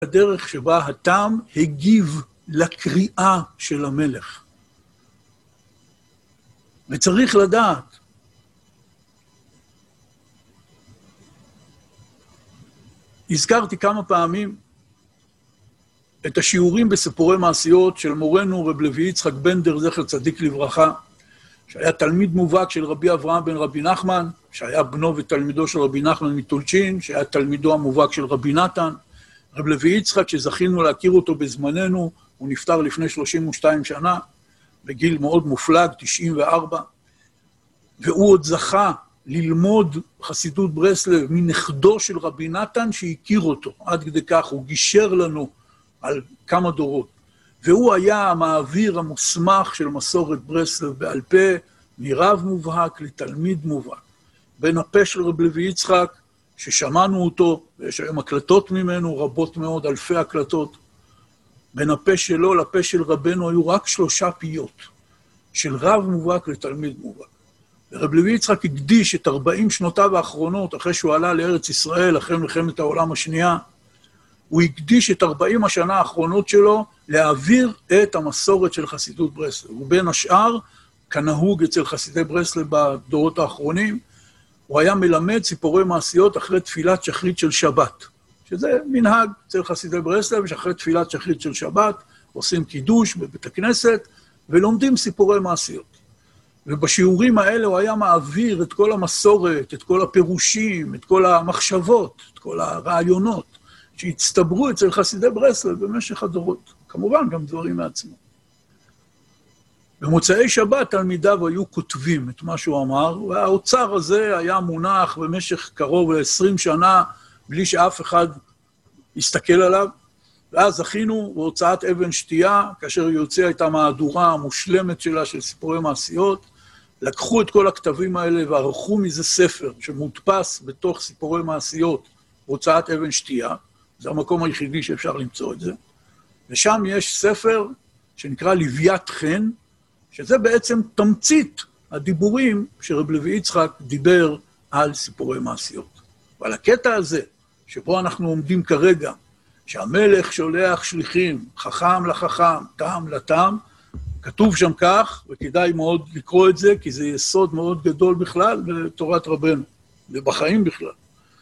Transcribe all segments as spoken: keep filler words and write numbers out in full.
הדרך שבה התם הגיב לקריאה של המלך. וצריך לדעת, הזכרתי כמה פעמים את השיעורים בסיפורי מעשיות של מורנו רב לוי יצחק בנדר, זכר צדיק לברכה, שהיה תלמיד מובהק של רבי אברהם בן רבי נחמן, שהיה בנו ותלמידו של רבי נחמן מטולצ'ין, שהיה תלמידו המובהק של רבי נתן. רב לוי יצחק, שזכינו להכיר אותו בזמננו, הוא נפטר לפני שלושים ושתיים שנה, בגיל מאוד מופלג, תשעים וארבע, והוא עוד זכה ללמוד חסידות ברסלב מנכדו של רבי נתן שהכיר אותו. עד כדי כך הוא גישר לנו על כמה דורות. והוא היה המעביר המוסמך של מסורת ברסלב בעל פה, מרב מובהק לתלמיד מובהק. בין הפה של רב לוי יצחק, ששמענו אותו, ויש היום הקלטות ממנו, רבות מאוד, אלפי הקלטות, בין הפה שלו לפה של רבנו היו רק שלושה פיות, של רב מובהק לתלמיד מובהק. ורב לוי יצחק הקדיש את ארבעים שנותיו האחרונות, אחרי שהוא עלה לארץ ישראל, אחרי מלחמת העולם השנייה, הוא הקדיש את ארבעים השנה האחרונות שלו להעביר את המסורת של חסידות ברסלב. ובין השאר, כנהוג אצל חסידי ברסלב בדורות האחרונים, הוא היה מלמד סיפורי מעשיות אחרי תפילת שחרית של שבת, שזה מנהג אצל חסידי ברסלב, שאחרי תפילת שחרית של שבת עושים קידוש בבית הכנסת ולומדים סיפורי מעשיות. ובשיעורים האלה הוא היה מעביר את כל המסורת, את כל הפירושים, את כל המחשבות, את כל הרעיונות שהצטברו אצל חסידי ברסלב במשך הדורות. כמובן גם דברים מעצמו. במוצאי שבת תלמידיו היו כותבים את מה שהוא אמר, והאוצר הזה היה מונח במשך קרוב ל-עשרים שנה, בלי שאף אחד יסתכל עליו, ואז זכינו בהוצאת אבן שתייה, כאשר היא הוציאה את המהדורה המושלמת שלה של סיפורי מעשיות, לקחו את כל הכתבים האלה וערכו מזה ספר שמודפס בתוך סיפורי מעשיות, בהוצאת אבן שתייה, זה המקום היחידי שאפשר למצוא את זה, ושם יש ספר שנקרא לוויית חן, שזה בעצם תמצית הדיבורים שרב לוי יצחק דיבר על סיפורי מעשיות. ועל הקטע הזה, שבו אנחנו עומדים כרגע, שהמלך שולח שליחים, חכם לחכם, תם לתם, כתוב שם כך, וכדאי מאוד לקרוא את זה, כי זה יסוד מאוד גדול בכלל בתורת רבנו, ובחיים בכלל.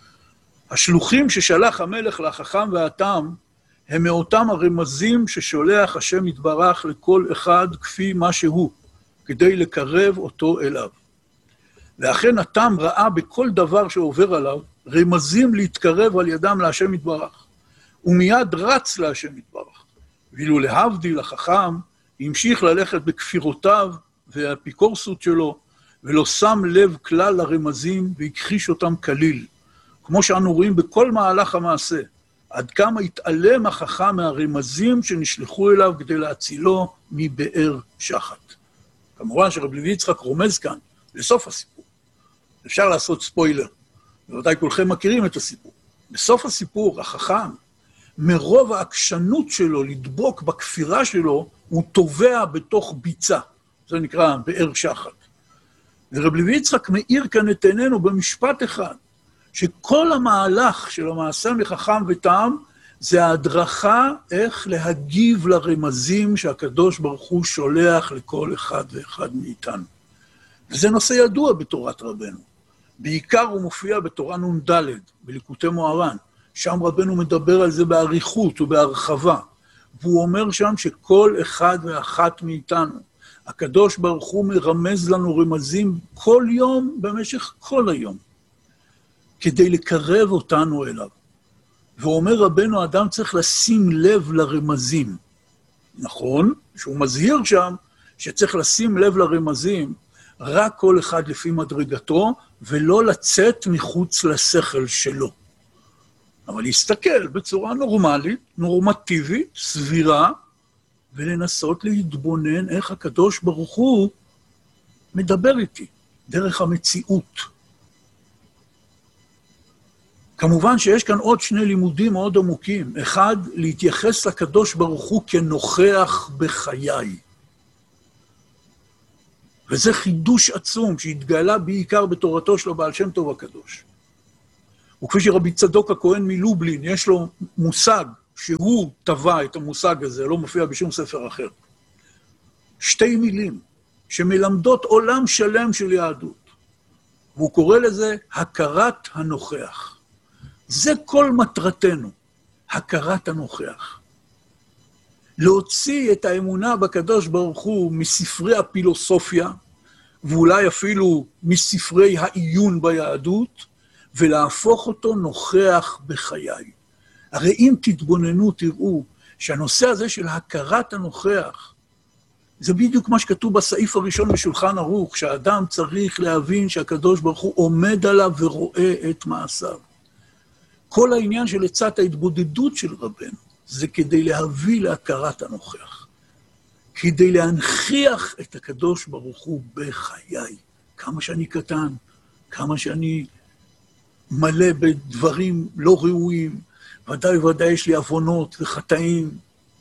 השלוחים ששלח המלך לחכם והתם, הם מאותם הרמזים ששולח השם יתברך לכל אחד כפי מה שהוא, כדי לקרב אותו אליו. ואכן התם ראה בכל דבר שעובר עליו, רמזים להתקרב על ידם להשם יתברך, ומיד רץ להשם יתברך. ואילו להבדיל החכם, המשיך ללכת בכפירותיו והאפיקורסות שלו, ולא שם לב כלל לרמזים והכחיש אותם כליל, כמו שאנו רואים בכל מהלך המעשה, עד כמה התעלם החכם מהרמזים שנשלחו אליו כדי להצילו מבאר שחת. כמובן שרב לוי יצחק רומז כאן לסוף הסיפור. אפשר לעשות ספוילר, בוודאי כולכם מכירים את הסיפור. בסוף הסיפור, החכם, מרוב העקשנות שלו לדבוק בכפירה שלו, הוא טובע בתוך ביצה. זה נקרא באר שחת. ורב לוי יצחק מאיר כאן את עינינו במשפט אחד, שכל המהלך של המעשה מחכם ותם, זה ההדרכה איך להגיב לרמזים שהקדוש ברוך הוא שולח לכל אחד ואחד מאיתנו. וזה נושא ידוע בתורת רבנו. בעיקר הוא מופיע בתורה נ"ד, בליקוטי מוהר"ן. שם רבנו מדבר על זה באריכות ובהרחבה. והוא אומר שם שכל אחד ואחת מאיתנו, הקדוש ברוך הוא מרמז לנו רמזים כל יום במשך כל היום. כדי לקרב אותנו אליו. ואומר רבנו, אדם צריך לשים לב לרמזים. נכון, שהוא מזהיר שם שצריך לשים לב לרמזים, רק כל אחד לפי מדרגתו, ולא לצאת מחוץ לשכל שלו. אבל להסתכל בצורה נורמלית, נורמטיבית, סבירה, ולנסות להתבונן איך הקדוש ברוך הוא מדבר איתי, דרך המציאות. כמובן שיש כאן עוד שני לימודים מאוד עמוקים. אחד, להתייחס לקדוש ברוך הוא כנוכח בחיי. וזה חידוש עצום שהתגלה בעיקר בתורתו של הבעל שם טוב הקדוש. וכפי שרבי צדוק הכהן מלובלין, יש לו מושג שהוא טבע את המושג הזה, לא מופיע בשום ספר אחר. שתי מילים שמלמדות עולם שלם של יהדות. והוא קורא לזה הכרת הנוכח. זה כל מטרתנו, הכרת הנוכח. להוציא את האמונה בקדוש ברוך הוא מספרי הפילוסופיה, ואולי אפילו מספרי העיון ביהדות, ולהפוך אותו נוכח בחיי. הרי אם תתבוננו, תראו שהנושא הזה של הכרת הנוכח, זה בדיוק מה שכתוב בסעיף הראשון בשולחן ערוך, שהאדם צריך להבין שהקדוש ברוך הוא עומד עליו ורואה את מעשיו. כל העניין של עצת ההתבודדות של רבנו, זה כדי להביא להכרת הנוכח. כדי להנכיח את הקדוש ברוך הוא בחיי. כמה שאני קטן, כמה שאני מלא בדברים לא ראויים, ודאי ודאי יש לי עוונות וחטאים.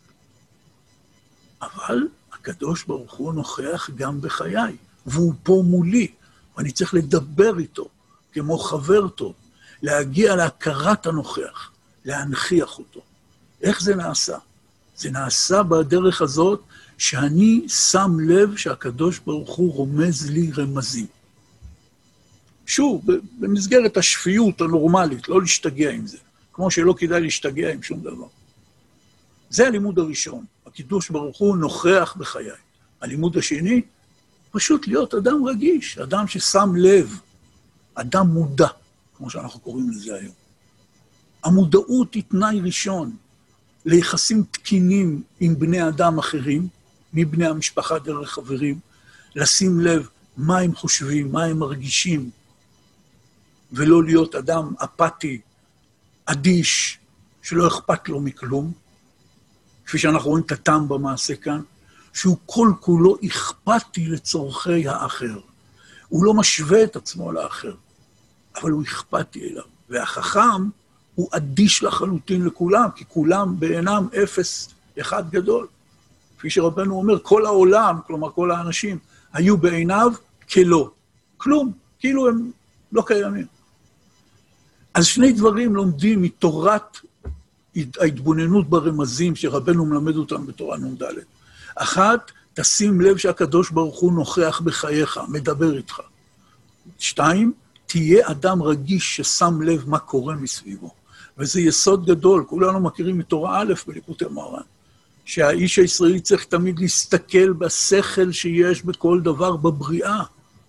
אבל הקדוש ברוך הוא נוכח גם בחיי, והוא פה מולי, ואני צריך לדבר איתו, כמו חבר טוב, להגיע להכרת הנוכח, להנכיח אותו. איך זה נעשה? זה נעשה בדרך הזאת, שאני שם לב שהקדוש ברוך הוא רומז לי רמזים. שוב, במסגרת השפיות הנורמלית, לא להשתגע עם זה, כמו שלא כדאי להשתגע עם שום דבר. זה הלימוד הראשון, הקדוש ברוך הוא נוכח בחיי. הלימוד השני, פשוט להיות אדם רגיש, אדם ששם לב, אדם מודע, כמו שאנחנו קוראים לזה היום. המודעות היא תנאי ראשון ליחסים תקינים עם בני אדם אחרים, מבני המשפחה דרך חברים, לשים לב מה הם חושבים, מה הם מרגישים, ולא להיות אדם אפתי, אדיש, שלא אכפת לו מכלום, כפי שאנחנו רואים את הטעם במעשה כאן, שהוא כל כולו אכפתי לצורכי האחר. הוא לא משווה את עצמו לאחר, אבל הוא אכפתי אליו. והחכם הוא אדיש לחלוטין לכולם, כי כולם בעינם אפס אחד גדול. כפי שרבנו אומר, כל העולם, כלומר כל האנשים, היו בעיניו כלא. כלום, כאילו הם לא קיימים. אז שני דברים לומדים מתורת ההתבוננות ברמזים שרבנו מלמד אותם בתורה נ"ד. אחת, תשים לב שהקדוש ברוך הוא נוכח בחייך, מדבר איתך. שתיים, תהיה אדם רגיש ששם לב מה קורה מסביבו. וזה יסוד גדול, כולנו מכירים מתורה א' בליקוטי מוהר"ן, שהאיש הישראלי צריך תמיד להסתכל בשכל שיש בכל דבר בבריאה,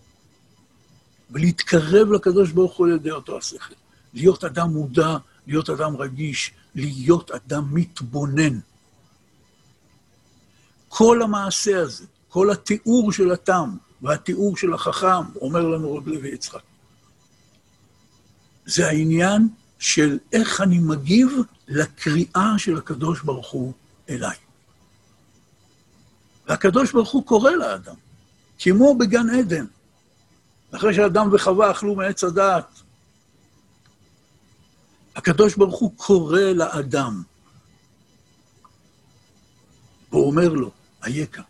ולהתקרב לקדוש ברוך הוא על ידי אותו השכל. להיות אדם מודע, להיות אדם רגיש, להיות אדם מתבונן. כל המעשה הזה, כל התיאור של התם והתיאור של החכם, אומר לנו רב לוי יצחק. זה העניין של איך אני מגיב לקריאה של הקדוש ברוך הוא אליי. והקדוש ברוך הוא קורא לאדם, כמו בגן עדן. אחרי שאדם וחווה אכלו מעץ הדעת, הקדוש ברוך הוא קורא לאדם, והוא אומר לו, אייכה.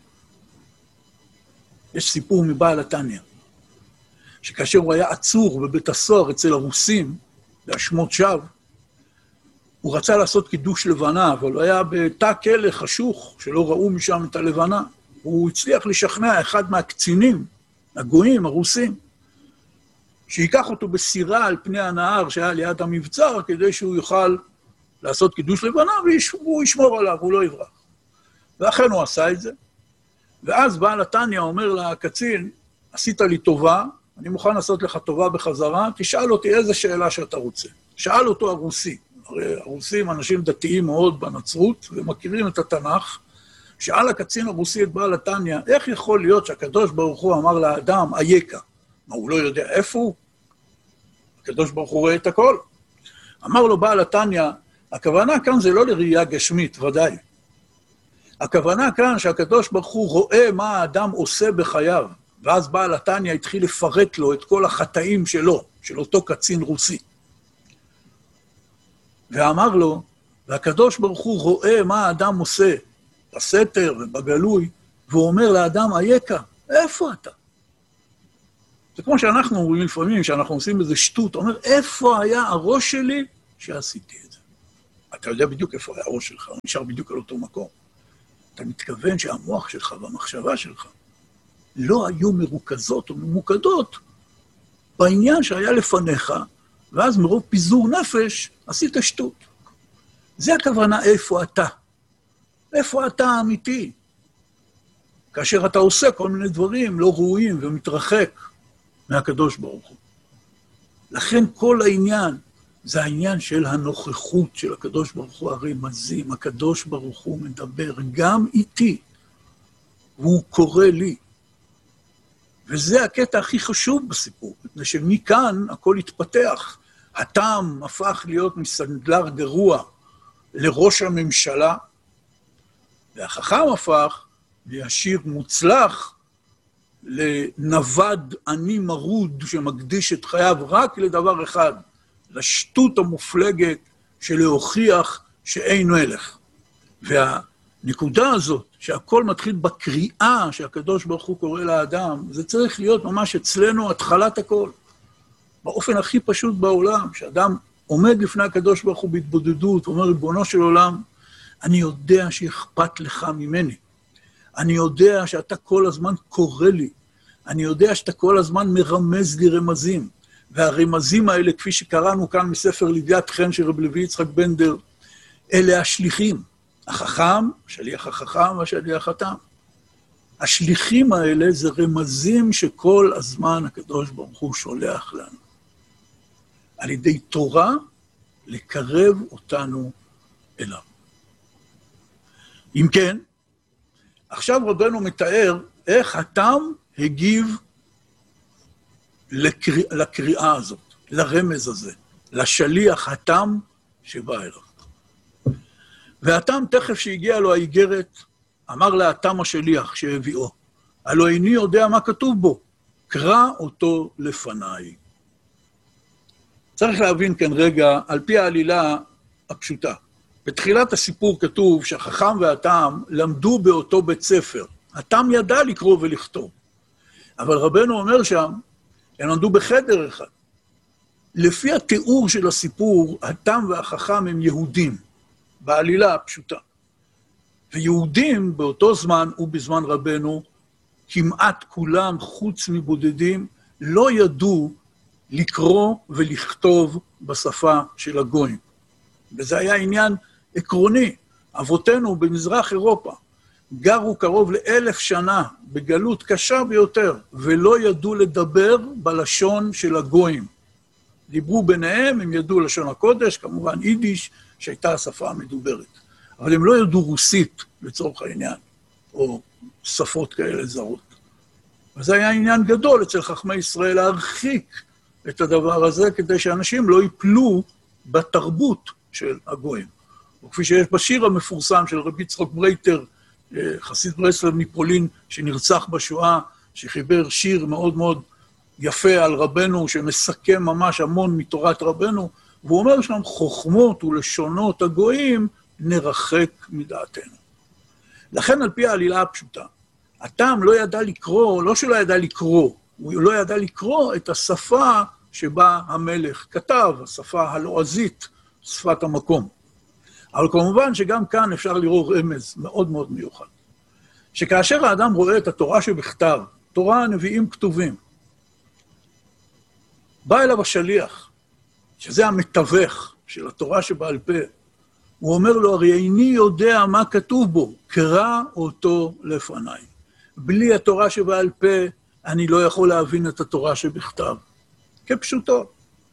יש סיפור מבעל התניא, שכאשר הוא היה עצור בבית הסוהר אצל הרוסים, להשמות שווא, הוא רצה לעשות קידוש לבנה, אבל הוא היה בתא כלא חשוך, שלא ראו משם את הלבנה. הוא הצליח לשכנע אחד מהקצינים, הגויים, הרוסים, שיקח אותו בסירה על פני הנהר שהיה ליד המבצר, כדי שהוא יוכל לעשות קידוש לבנה, והוא ישמור עליו, הוא לא יברח. ואכן הוא עשה את זה. ואז בעל התניא אומר לקצין, עשית לי טובה, אני מוכן לעשות לך טובה בחזרה, תשאל אותי איזה שאלה שאתה רוצה. שאל אותו הרוסי, הרי הרוסים אנשים דתיים מאוד בנצרות, ומכירים את התנ"ך, שאל הקצין הרוסי את בעל התניא, איך יכול להיות שהקדוש ברוך הוא אמר לאדם, אייכה? מה, הוא לא יודע איפה הוא? הקדוש ברוך הוא רואה את הכל. אמר לו בעל התניא, הכוונה כאן זה לא לראייה גשמית, ודאי. הכוונה כאן שהקדוש ברוך הוא רואה מה האדם עושה בחייו, ואז בעל התניא התחיל לפרט לו את כל החטאים שלו, של אותו קצין רוסי. ואמר לו, והקדוש ברוך הוא רואה מה האדם עושה, בסתר ובגלוי, והוא אומר לאדם, אייכה, איפה אתה? זה כמו שאנחנו אומרים לפעמים, שאנחנו עושים איזה שטות, אומר, איפה היה הראש שלי שעשיתי את זה? אתה יודע בדיוק איפה היה הראש שלך, הוא נשאר בדיוק על אותו מקום. אתה מתכוון שהמוח שלך והמחשבה שלך לא היו מרוכזות או ממוקדות בעניין שהיה לפניך, ואז מרוב פיזור נפש עשית שטות. זה הכוונה איפה אתה. איפה אתה האמיתי? כאשר אתה עושה כל מיני דברים לא ראויים ומתרחק מהקדוש ברוך הוא. לכן כל העניין זה העניין של הנוכחות של הקדוש ברוך הוא, הרמזים. הקדוש ברוך הוא מדבר גם איתי, והוא קורא לי. וזה הקטע הכי חשוב בסיפור, מפני שמכאן הכל התפתח. הטעם הפך להיות מסנדלר גרוע לראש הממשלה, והחכם הפך מהשיר מוצלח לנווד עני מרוד שמקדיש את חייו רק לדבר אחד, לשטות המופלגת של להוכיח שאין מלך. והנקודה הזאת, שהכל מתחיל בקריאה שהקדוש ברוך הוא קורא לאדם, זה צריך להיות ממש אצלנו התחלת הכל. באופן הכי פשוט בעולם, שאדם עומד לפני הקדוש ברוך הוא בהתבודדות, ואומר, ריבונו של עולם, אני יודע שאכפת לך ממני. אני יודע שאתה כל הזמן קורא לי. אני יודע שאתה כל הזמן מרמז לי רמזים. והרמזים האלה, כפי שקראנו כאן מספר לוויית חן של רב לוי יצחק בנדר, אלה השליחים. החכם, השליח החכם והשליח התם. השליחים האלה זה רמזים שכל הזמן הקדוש ברוך הוא שולח לנו. על ידי תורה לקרב אותנו אליו. אם כן, עכשיו רבנו מתאר איך התם הגיב לקריאה, לקריאה הזאת, לרמז הזה, לשליח התם שבא אליו. והתם תכף שהגיע לו האיגרת, אמר להתם השליח שהביאו, הלא איני יודע מה כתוב בו, קרא אותו לפניי. צריך להבין כאן רגע, על פי העלילה הפשוטה. בתחילת הסיפור כתוב שהחכם והתם למדו באותו בית ספר. התם ידע לקרוא ולכתוב. אבל רבנו אומר שם, הם למדו בחדר אחד. לפי התיאור של הסיפור, התם והחכם הם יהודים, בעלילה הפשוטה. ויהודים באותו זמן ובזמן רבנו, כמעט כולם חוץ מבודדים, לא ידעו לקרוא ולכתוב בשפה של הגויים. וזה היה עניין עקרוני. אבותינו במזרח אירופה גרו קרוב לאלף שנה בגלות קשה ביותר, ולא ידעו לדבר בלשון של הגויים. דיברו ביניהם, הם ידעו לשון הקודש, כמובן יידיש, שהייתה השפה המדוברת. אבל הם לא ידעו רוסית לצורך העניין, או שפות כאלה זרות. וזה היה עניין גדול אצל חכמי ישראל להרחיק את הדבר הזה, כדי שאנשים לא ייפלו בתרבות של הגויים. וכפי שיש בשיר המפורסם של רבי יצחק ברייטר, חסיד ברסלב מפולין, שנרצח בשואה, שחיבר שיר מאוד מאוד יפה על רבנו, שמסכם ממש המון מתורת רבנו, והוא אומר שם, חוכמות ולשונות הגויים נרחק מדעתנו. לכן על פי העלילה הפשוטה, התם לא ידע לקרוא, לא שלא ידע לקרוא, הוא לא ידע לקרוא את השפה שבה המלך כתב, השפה הלועזית, שפת המקום. אבל כמובן שגם כאן אפשר לראות רמז מאוד מאוד מיוחד. שכאשר האדם רואה את התורה שבכתב, תורה הנביאים כתובים, בא אליו השליח, שזה המתווך של התורה שבעל פה, הוא אומר לו, הרי איני יודע מה כתוב בו, קרא אותו לפניי. בלי התורה שבעל פה, אני לא יכול להבין את התורה שבכתב. כפשוטו.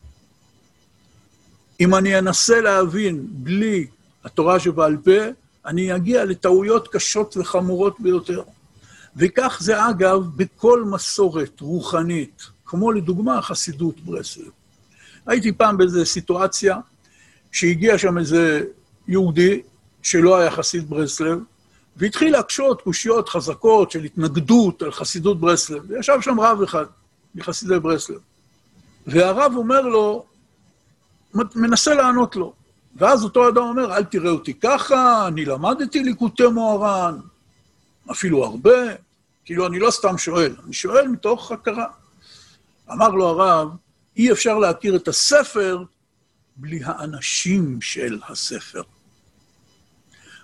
אם אני אנסה להבין בלי התורה שבעל פה, אני אגיע לטעויות קשות וחמורות ביותר. וכך זה אגב בכל מסורת רוחנית, כמו לדוגמה חסידות ברסלב. הייתי פעם באיזו סיטואציה שהגיע שם איזה יהודי שלא היה חסיד ברסלב, והתחיל להקשות קושיות חזקות של התנגדות על חסידות ברסלב. וישב שם רב אחד מחסידי ברסלב. והרב אומר לו, מנסה לענות לו. ואז אותו אדם אומר, אל תראה אותי ככה, אני למדתי ליקוטי מוהר"ן, אפילו הרבה, כאילו אני לא סתם שואל, אני שואל מתוך הכרה. אמר לו הרב, אי אפשר להכיר את הספר בלי האנשים של הספר.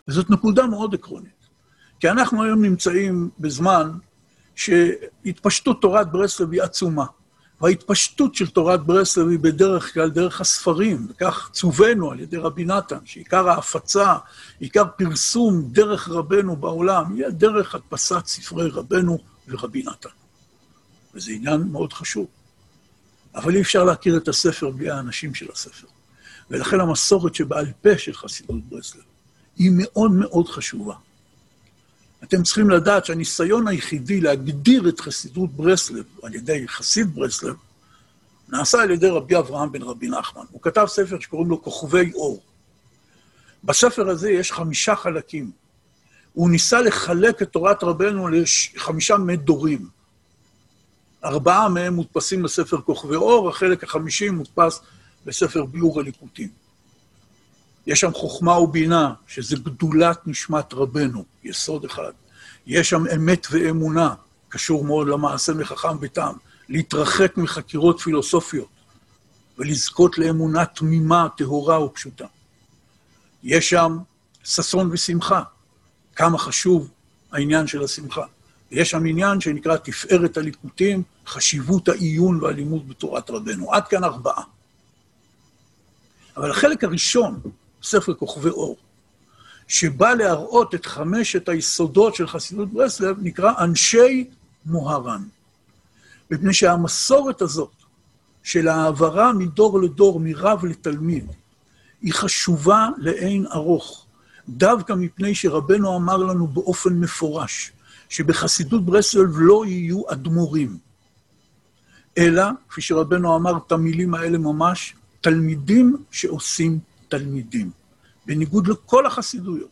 וזאת נקודה מאוד עקרונית. כי אנחנו היום נמצאים בזמן שהתפשטות תורת ברסלב היא עצומה. וההתפשטות של תורת ברסלב היא בדרך כלל דרך הספרים, וכך צווינו על ידי רבי נתן, שעיקר ההפצה, עיקר פרסום דרך רבנו בעולם, היא דרך הדפסת ספרי רבנו ורבי נתן. וזה עניין מאוד חשוב. אבל אי אפשר להכיר את הספר בלי האנשים של הספר. ולכן המסורת שבעל פה של חסידות ברסלב היא מאוד מאוד חשובה. אתם צריכים לדעת שהניסיון היחידי להגדיר את חסידות ברסלב על ידי חסיד ברסלב, נעשה על ידי רבי אברהם בן רבי נחמן. הוא כתב ספר שקוראים לו כוכבי אור. בספר הזה יש חמישה חלקים. הוא ניסה לחלק את תורת רבנו לחמישה מדורים. ארבעה מהם מודפסים בספר כוכבי אור, החלק החמישי מודפס בספר ביאור הליקוטים. יש שם חוכמה ובינה, שזה גדולת נשמת רבנו, יסוד אחד. יש שם אמת ואמונה, קשור מאוד למעשה מחכם וטעם, להתרחק מחקירות פילוסופיות, ולזכות לאמונה תמימה, טהורה ופשוטה. יש שם ששון ושמחה, כמה חשוב העניין של השמחה. יש שם עניין שנקרא תפארת הליקוטים, חשיבות העיון והלימוד בתורת רבנו. עד כאן ארבעה. אבל החלק הראשון, ספר כוכבי אור, שבא להראות את חמשת היסודות של חסידות ברסלב, נקרא אנשי מוהר"ן. מפני שהמסורת הזאת, של העברה מדור לדור, מרב לתלמיד, היא חשובה לאין ארוך, דווקא מפני שרבנו אמר לנו באופן מפורש, שבחסידות ברסלב לא יהיו אדמו"רים, אלא, כפי שרבנו אמר את המילים האלה ממש, תלמידים שעושים תלמידים, בניגוד לכל החסידויות.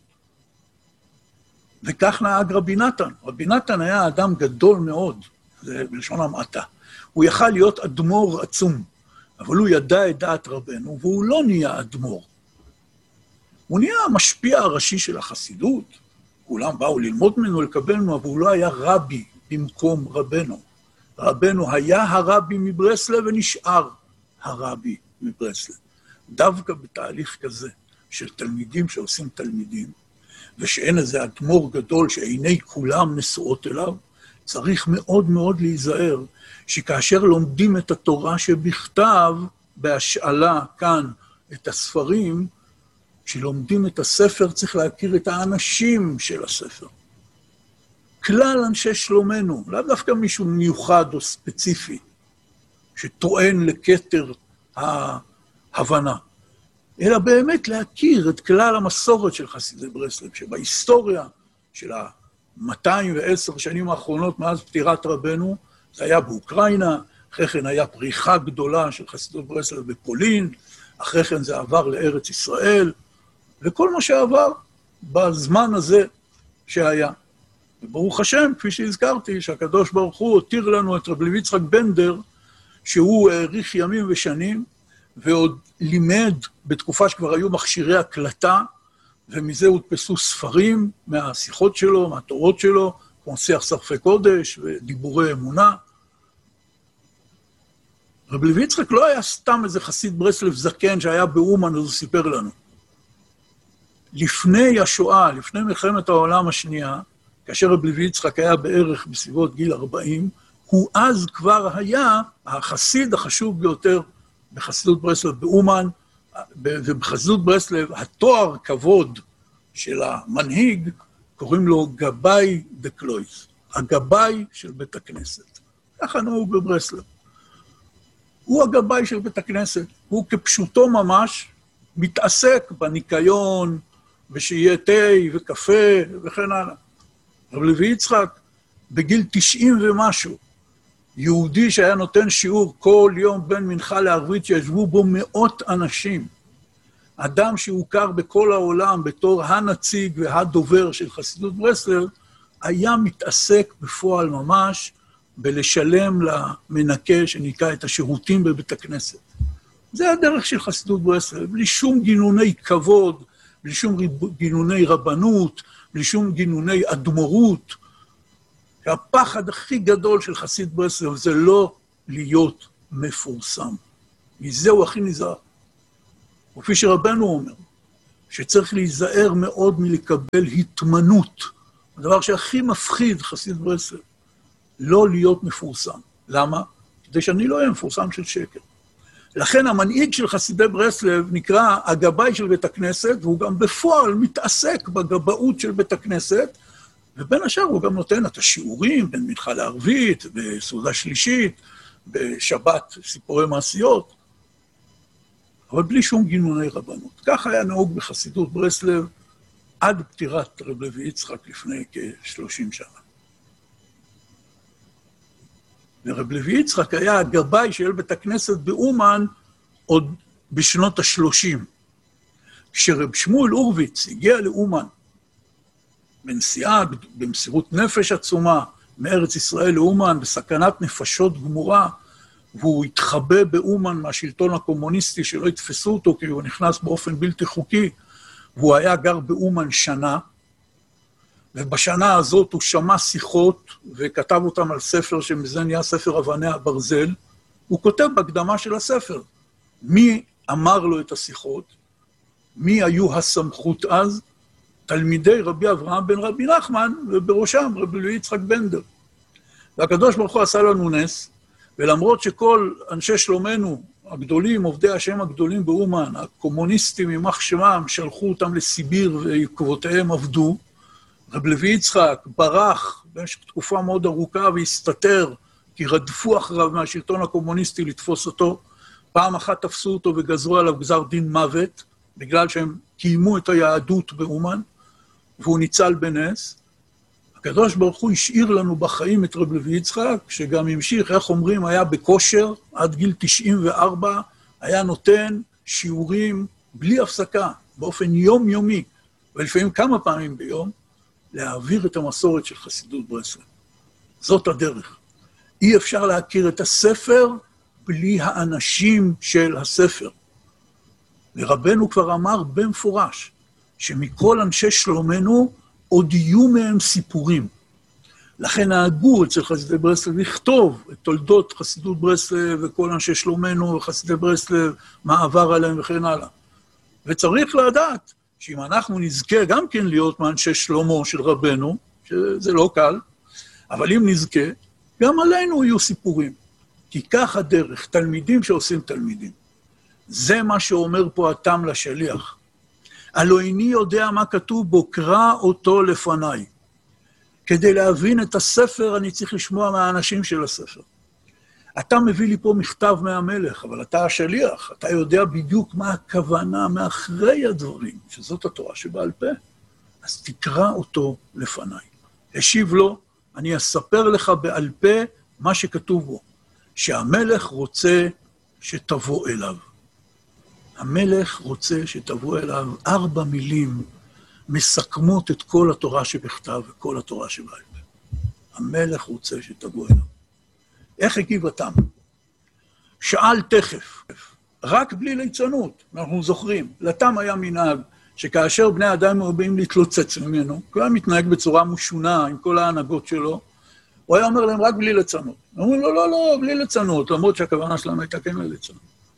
וכך נהג רבי נתן. רבי נתן היה אדם גדול מאוד, זה בלשון המעטה. הוא יכל להיות אדמו"ר עצום, אבל הוא ידע את דעת רבנו, והוא לא נהיה אדמו"ר. הוא נהיה המשפיע הראשי של החסידות, כולם באו ללמוד ממנו, לקבל ממנו, אבל הוא לא היה רבי במקום רבנו. רבנו היה הרבי מברסלב ונשאר הרבי מברסלב. דווקא בתהליך כזה של תלמידים שעושים תלמידים, ושאין איזה אדמו"ר גדול שעיני כולם נשואות אליו, צריך מאוד מאוד להיזהר שכאשר לומדים את התורה שבכתב, בהשאלה כאן את הספרים, כשלומדים את הספר צריך להכיר את האנשים של הספר. כלל אנשי שלומנו, לא דווקא מישהו מיוחד או ספציפי, שטוען לכתר ההבנה, אלא באמת להכיר את כלל המסורת של חסידי ברסלב, שבהיסטוריה של ה-מאתיים ועשר שנים האחרונות מאז פטירת רבנו, זה היה באוקראינה, אחרי כן היה פריחה גדולה של חסידות ברסלב בפולין, אחרי כן זה עבר לארץ ישראל, וכל מה שעבר בזמן הזה שהיה. וברוך השם, כפי שהזכרתי, שהקדוש ברוך הוא הותיר לנו את רב לוי יצחק בנדר, שהוא האריך ימים ושנים, ועוד לימד בתקופה שכבר היו מכשירי הקלטה, ומזה הודפסו ספרים מהשיחות שלו, מהתורות שלו, כמו שיח שרפי קודש ודיבורי אמונה. רב לוי יצחק לא היה סתם איזה חסיד ברסלב זקן שהיה באומן, אז הוא סיפר לנו. לפני השואה, לפני מלחמת העולם השנייה, כאשר רב לוי יצחק היה בערך בסביבות גיל ארבעים, הוא אז כבר היה החסיד החשוב ביותר בחסידות ברסלב באומן, ובחסידות ברסלב התואר כבוד של המנהיג, קוראים לו גבאי דקלויס, הגבאי של בית הכנסת. ככה נהוג בברסלב. הוא הגבאי של בית הכנסת, הוא כפשוטו ממש מתעסק בניקיון, ושיהיה תה וקפה וכן הלאה. רב לוי יצחק, בגיל תשעים ומשהו, יהודי שהיה נותן שיעור כל יום בין מנחה לערבית, שישבו בו מאות אנשים. אדם שהוכר בכל העולם בתור הנציג והדובר של חסידות ברסלב, היה מתעסק בפועל ממש בלשלם למנקה שניקה את השירותים בבית הכנסת. זה הדרך של חסידות ברסלב, בלי שום גינוני כבוד, בלי שום גינוני רבנות, בלי שום גינוני אדמו"רות. הפחד הכי גדול של חסיד ברסלב זה לא להיות מפורסם. מזה הוא הכי נזהר. וכפי שרבנו אומר, שצריך להיזהר מאוד מלקבל התמנות. הדבר שהכי מפחיד חסיד ברסלב, לא להיות מפורסם. למה? כדי שאני לא אהיה מפורסם של שקר. לכן המנהיג של חסידי ברסלב נקרא הגבאי של בית הכנסת, והוא גם בפועל מתעסק בגבאות של בית הכנסת, ובין השאר הוא גם נותן את השיעורים בין מנחה לערבית, בסעודה שלישית, בשבת סיפורי מעשיות, אבל בלי שום גינוני רבנות. כך היה נהוג בחסידות ברסלב עד פטירת רב לוי יצחק לפני כ-שלושים שנה. ורב לוי יצחק היה הגבאי של בית הכנסת באומן עוד בשנות ה-שלושים. כשרב שמואל הורוביץ הגיע לאומן, בנסיעה, במסירות נפש עצומה, מארץ ישראל לאומן, בסכנת נפשות גמורה, והוא התחבא באומן מהשלטון הקומוניסטי שלא יתפסו אותו, כי הוא נכנס באופן בלתי חוקי, והוא היה גר באומן שנה, ובשנה הזאת הוא שמע שיחות, וכתב אותם על ספר שמזה נהיה ספר אבני הברזל, הוא כותב בהקדמה של הספר, מי אמר לו את השיחות, מי היו הסמכות אז, תלמידי רבי אברהם בן רבי נחמן, ובראשם רבי לוי יצחק בנדר. והקדוש ברוך הוא עשה לנו נס, ולמרות שכל אנשי שלומנו, הגדולים, עובדי השם הגדולים באומן, הקומוניסטים יימח שמם, שלחו אותם לסיביר ועקבותיהם עבדו, רבי לוי יצחק ברח במשך תקופה מאוד ארוכה והסתתר, כי רדפו אחריו מהשלטון הקומוניסטי לתפוס אותו. פעם אחת תפסו אותו וגזרו עליו גזר דין מוות, בגלל שהם קיימו את היהדות באומן, והוא ניצל בנס. הקדוש ברוך הוא השאיר לנו בחיים את רבי לוי יצחק, שגם המשיך, איך אומרים, היה בכושר, עד גיל תשעים וארבע, היה נותן שיעורים בלי הפסקה, באופן יומיומי, ולפעמים כמה פעמים ביום, להעביר את המסורת של חסידות ברסלב. זאת הדרך. אי אפשר להכיר את הספר בלי האנשים של הספר. ורבנו כבר אמר במפורש, שמכל אנשי שלומנו עוד יהיו מהם סיפורים. לכן נהגו אצל חסידי ברסלב לכתוב את תולדות חסידות ברסלב וכל אנשי שלומנו וחסידי ברסלב, מה עבר עליהם וכן הלאה. וצריך לדעת שאם אנחנו נזכה גם כן להיות מאנשי שלמה של רבנו, שזה לא קל, אבל אם נזכה, גם עלינו יהיו סיפורים. כי כך הדרך, תלמידים שעושים תלמידים. זה מה שאומר פה התם לשליח. הלא איני יודע מה כתוב בו, קרא אותו לפניי. כדי להבין את הספר, אני צריך לשמוע מהאנשים של הספר. אתה מביא לי פה מכתב מהמלך, אבל אתה השליח, אתה יודע בדיוק מה הכוונה מאחרי הדברים, שזאת התורה שבעל פה. אז תקרא אותו לפניי. השיב לו, אני אספר לך בעל פה מה שכתוב בו, שהמלך רוצה שתבוא אליו. המלך רוצה שתבוא אליו ארבע מילים, מסכמות את כל התורה שבכתב וכל התורה שבעל פה. המלך רוצה שתבוא אליו. איך הגיב התם? שאל תכף, רק בלי ליצנות, אנחנו זוכרים. לתם היה מנהג שכאשר בני אדם באים להתלוצץ ממנו, הוא היה מתנהג בצורה משונה עם כל ההנהגות שלו, הוא היה אומר להם רק בלי ליצנות. הם אומרים לו, לא, לא, בלי ליצנות, למרות שהכוונה שלהם הייתה כן לליצנות.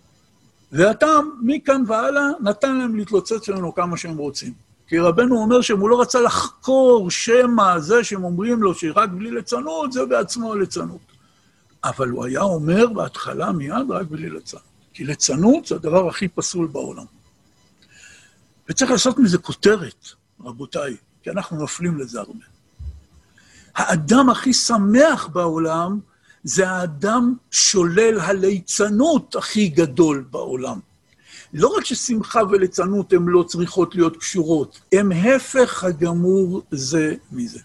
והתם, מכאן והלאה, נתן להם להתלוצץ ממנו כמה שהם רוצים. כי רבנו אומר שהם הוא לא רצה לחקור שמא זה שהם אומרים לו שרק בלי ליצנות, זה בעצמו ליצנות. אבל הוא היה אומר בהתחלה מיד רק בלי ליצנות. כי ליצנות זה הדבר הכי פסול בעולם. וצריך לעשות מזה כותרת, רבותיי, כי אנחנו נופלים לזה הרבה. האדם הכי שמח בעולם, זה האדם שולל הליצנות הכי גדול בעולם. לא רק ששמחה וליצנות הן לא צריכות להיות קשורות, הן הפך הגמור זה מזה.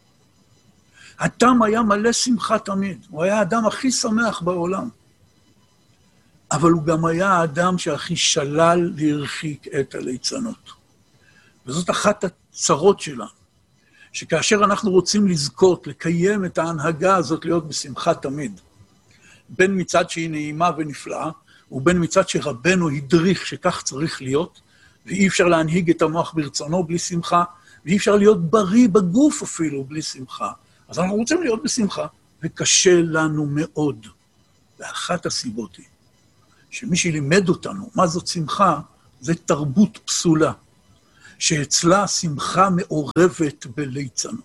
התם היה מלא שמחה תמיד, הוא היה האדם הכי שמח בעולם. אבל הוא גם היה האדם שהכי שלל והרחיק את הליצנות. וזאת אחת הצרות שלנו, שכאשר אנחנו רוצים לזכות, לקיים את ההנהגה הזאת, להיות בשמחה תמיד, בין מצד שהיא נעימה ונפלאה, ובין מצד שרבנו הדריך שכך צריך להיות, ואי אפשר להנהיג את המוח ברצונו בלי שמחה, ואי אפשר להיות בריא בגוף אפילו בלי שמחה. אז אנחנו רוצים להיות בשמחה, וקשה לנו מאוד. ואחת הסיבות היא, שמי שלימד אותנו, מה זאת שמחה, זה תרבות פסולה. שאצלה שמחה מעורבת בליצנות.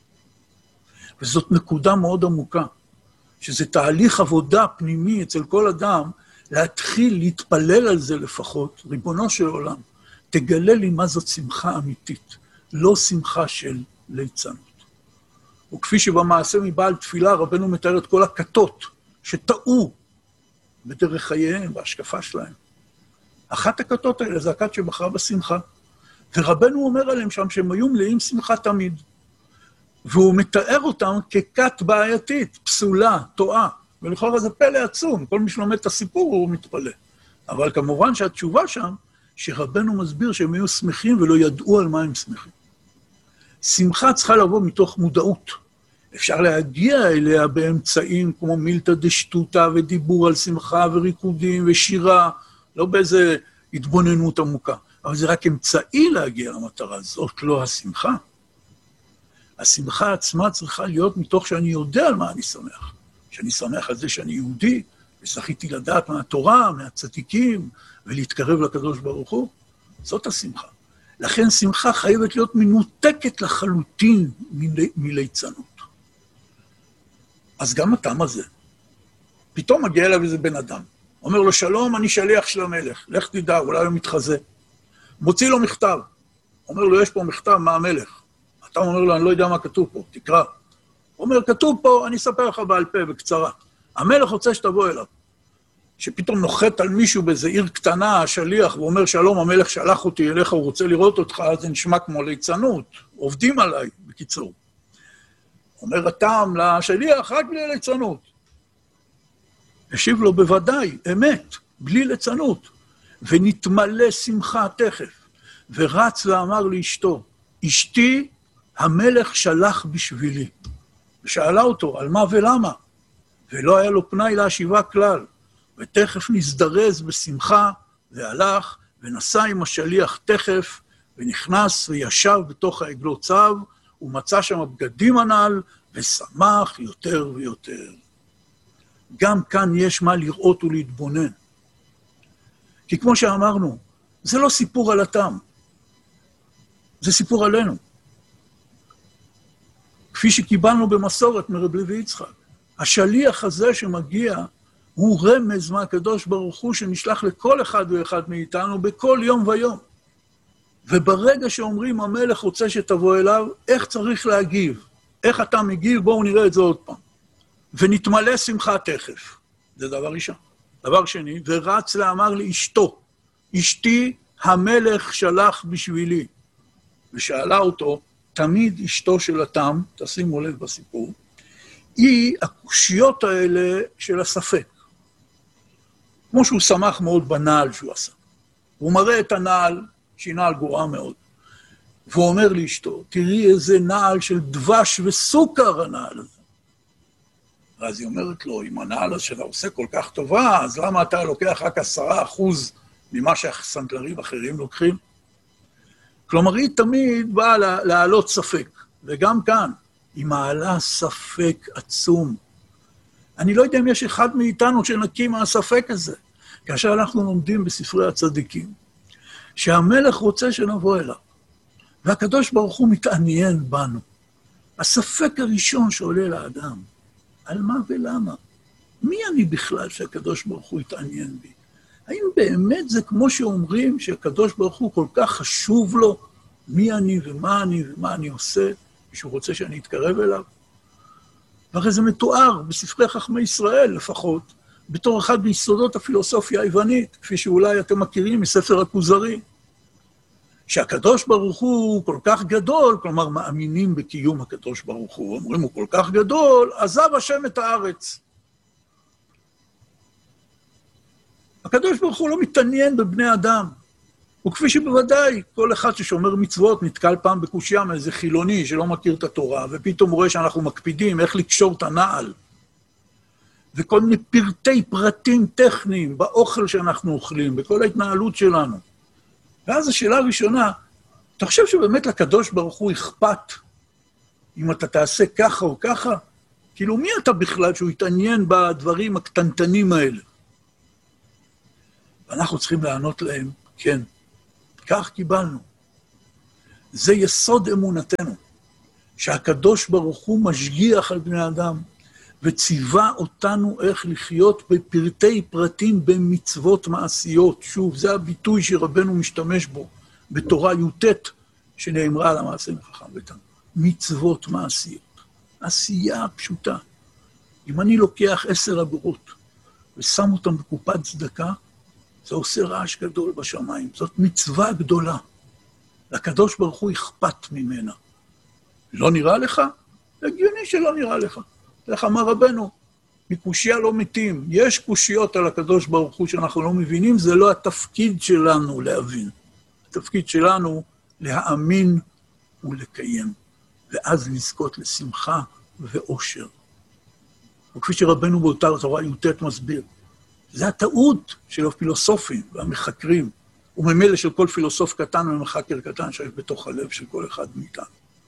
וזאת נקודה מאוד עמוקה, שזה תהליך עבודה פנימי אצל כל אדם, להתחיל להתפלל על זה לפחות, ריבונו של עולם, תגלה לי מה זאת שמחה אמיתית, לא שמחה של ליצנות. וכפי שבמעשה מבעל תפילה, רבנו מתאר את כל הכתות שטעו בדרך חייהם, בהשקפה שלהם. אחת הכתות האלה זה הכת שבחרה בשמחה. ורבנו אומר עליהם שם שהם היו מלאים שמחה תמיד. והוא מתאר אותם ככת בעייתית, פסולה, טועה. ולכאורה זה פלא עצום, כל מי שלומד את הסיפור הוא מתפלא. אבל כמובן שהתשובה שם, שרבנו מסביר שהם היו שמחים ולא ידעו על מה הם שמחים. שמחה צריכה לבוא מתוך מודעות. אפשר להגיע אליה באמצעים כמו מילתא דשטותא ודיבור על שמחה וריקודים ושירה, לא באיזה התבוננות עמוקה. אבל זה רק אמצעי להגיע למטרה, זאת לא השמחה. השמחה עצמה צריכה להיות מתוך שאני יודע על מה אני שמח. שאני שמח על זה שאני יהודי, וזכיתי לדעת מהתורה, מהצדיקים, ולהתקרב לקדוש ברוך הוא. זאת השמחה. לכן שמחה חייבת להיות מנותקת לחלוטין מליצנות. אז גם הטעם הזה. פתאום מגיע אליו איזה בן אדם. אומר לו, שלום, אני שליח של המלך. לך תדע, אולי הוא מתחזה. מוציא לו מכתב. אומר לו, יש פה מכתב מהמלך. אתה אומר לו, אני לא יודע מה כתוב פה, תקרא. הוא אומר, כתוב פה, אני אספר לך בעל פה, בקצרה. המלך רוצה שתבוא אליו. שפתאום נוחת על מישהו באיזו עיר קטנה, השליח, ואומר, שלום, המלך שלח אותי אליך, הוא רוצה לראות אותך, אז זה נשמע כמו ליצנות. עובדים עליי, בקיצור. אומר הטעם לשליח, רק בלי ליצנות. השיב לו, בוודאי, אמת, בלי ליצנות. ונתמלא שמחה תכף. ורץ ואמר לאשתו, אשתי, המלך שלח בשבילי. ושאלה אותו, על מה ולמה? ולא היה לו פנאי להשיבה כלל. ותכף נזדרז בשמחה, והלך, ונסע עם השליח תכף, ונכנס וישב בתוך העגלות צב, ומצא שם הבגדים הנ"ל, ושמח יותר ויותר. גם כאן יש מה לראות ולהתבונן. כי כמו שאמרנו, זה לא סיפור על התם, זה סיפור עלינו. כפי שקיבלנו במסורת מרב לוי יצחק. השליח הזה שמגיע, הוא רמז מהקדוש ברוך הוא שנשלח לכל אחד ואחד מאיתנו בכל יום ויום. וברגע שאומרים המלך רוצה שתבוא אליו, איך צריך להגיב? איך אתה מגיב? בואו נראה את זה עוד פעם. ונתמלא שמחה תכף. זה דבר ראשון. דבר שני, ורץ לאמר לאשתו, אשתי המלך שלח בשבילי. ושאלה אותו, תמיד אשתו של התם, תשימו לב בסיפור, היא הקושיות האלה של הספק. כמו שהוא שמח מאוד בנעל שהוא עשה. הוא מראה את הנעל, שהיא נעל גרועה מאוד. והוא אומר לאשתו, תראי איזה נעל של דבש וסוכר הנעל הזה. ואז היא אומרת לו, אם הנעל הזה שאתה עושה כל כך טובה, אז למה אתה לוקח רק עשרה אחוז ממה שהסנדלרים אחרים לוקחים? כלומר, היא תמיד באה להעלות ספק, וגם כאן, היא מעלה ספק עצום. אני לא יודע אם יש אחד מאיתנו שנקים מהספק הזה, כאשר אנחנו לומדים בספרי הצדיקים, שהמלך רוצה שנבוא אליו, והקדוש ברוך הוא מתעניין בנו. הספק הראשון שעולה לאדם, על מה ולמה? מי אני בכלל שהקדוש ברוך הוא יתעניין בי? האם באמת זה כמו שאומרים שהקדוש ברוך הוא כל כך חשוב לו מי אני ומה אני ומה אני עושה, שהוא רוצה שאני אתקרב אליו? והרי זה מתואר בספרי חכמי ישראל לפחות, בתור אחד ביסודות הפילוסופיה היוונית, כפי שאולי אתם מכירים מספר הכוזרי, שהקדוש ברוך הוא כל כך גדול, כלומר מאמינים בקיום הקדוש ברוך הוא, אומרים הוא כל כך גדול, עזב השם את הארץ. הקדוש ברוך הוא לא מתעניין בבני אדם, וכפי שבוודאי כל אחד ששומר מצוות נתקל פעם בקושיה מאיזה חילוני שלא מכיר את התורה, ופתאום רואה שאנחנו מקפידים איך לקשור את הנעל, וכל מיני פרטי פרטים טכניים באוכל שאנחנו אוכלים, בכל ההתנהלות שלנו. ואז השאלה הראשונה, אתה חושב שבאמת לקדוש ברוך הוא אכפת אם אתה תעשה ככה או ככה? כאילו מי אתה בכלל שהוא יתעניין בדברים הקטנטנים האלה? ואנחנו צריכים לענות להם, כן, כך קיבלנו. זה יסוד אמונתנו, שהקדוש ברוך הוא משגיח על בני אדם, וציווה אותנו איך לחיות בפרטי פרטים במצוות מעשיות. שוב, זה הביטוי שרבנו משתמש בו בתורה י"ט, שנאמרה על המעשה מחכם ביתם. מצוות מעשיות. עשייה פשוטה. אם אני לוקח עשר אגורות ושם אותם בקופת צדקה, זה עושה רעש גדול בשמיים. זאת מצווה גדולה. לקדוש ברוך הוא אכפת ממנה. לא נראה לך? הגיוני שלא נראה לך. איך אמר רבנו, מקושיה לא מתים. יש קושיות על הקדוש ברוך הוא שאנחנו לא מבינים, זה לא התפקיד שלנו להבין. התפקיד שלנו להאמין ולקיים, ואז לזכות לשמחה ואושר. וכפי שרבנו באותה תורה י"ט מסביר, זה הטעות של הפילוסופים והמחקרים, וממילא של כל פילוסוף קטן ומחקר קטן שיש בתוך הלב של כל אחד מאיתנו.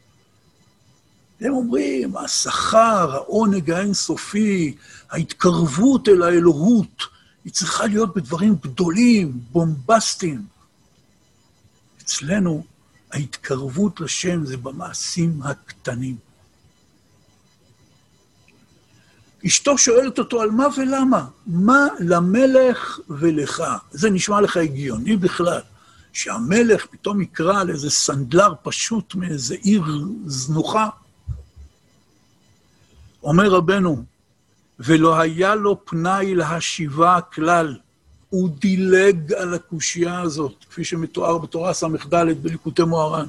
הם אומרים, השכר, העונג האינסופי, ההתקרבות אל האלוהות, היא צריכה להיות בדברים גדולים, בומבסטיים. אצלנו, ההתקרבות לשם זה במעשים הקטנים. אשתו שואלת אותו על מה ולמה? מה למלך ולך? זה נשמע לך הגיוני בכלל, שהמלך פתאום יקרא לאיזה סנדלר פשוט מאיזה עיר זנוחה. אומר רבנו, ולא היה לו פנאי להשיבה כלל, הוא דילג על הקושייה הזאת, כפי שמתואר בתורה ס"ד בליקוטי מוהר"ן.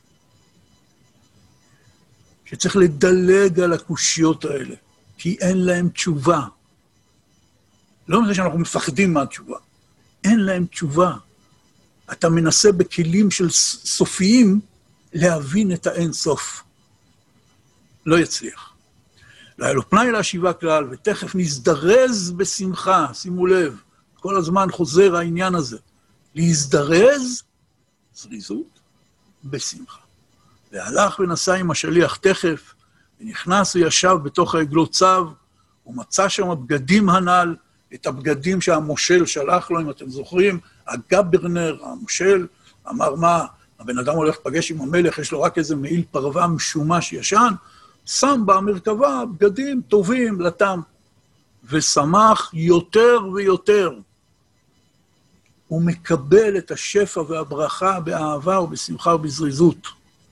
שצריך לדלג על הקושיות האלה, כי אין להם תשובה. לא מזה שאנחנו מפחדים מהתשובה, אין להם תשובה. אתה מנסה בכלים של סופיים להבין את האין סוף. לא יצליח. לא היה לו פנאי להשיבה כלל, ותכף נזדרז בשמחה, שימו לב, כל הזמן חוזר העניין הזה. להזדרז, זריזות, בשמחה. והלך ונסע עם השליח תכף, ונכנס וישב בתוך העגלות צב, ומצא שם הבגדים הנ"ל, את הבגדים שהמושל שלח לו, אם אתם זוכרים, הגברנר, המושל, אמר מה, הבן אדם הולך לפגש עם המלך, יש לו רק איזה מעיל פרווה משומש ישן, שם במרכבה בגדים טובים לתם, ושמח יותר ויותר. הוא מקבל את השפע והברכה באהבה ובשמחה ובזריזות.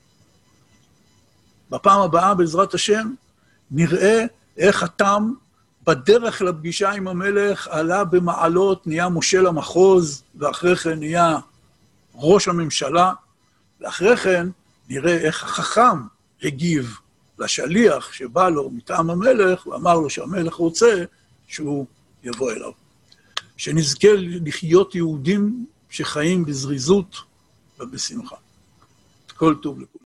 בפעם הבאה, בעזרת השם, נראה איך התם בדרך לפגישה עם המלך עלה במעלות, נהיה מושל המחוז, ואחרי כן נהיה ראש הממשלה, ואחרי כן נראה איך החכם הגיב לשליח שבא לו מטעם המלך, ואמר לו שהמלך רוצה שהוא יבוא אליו. שנזכה לחיות יהודים שחיים בזריזות ובשמחה. כל טוב לכולם.